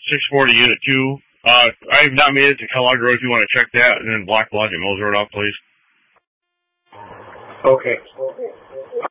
640 Unit 2. I have not made it to Kellogg Road if you want to check that, and then Black Lodge at Mills Road off, please. Okay.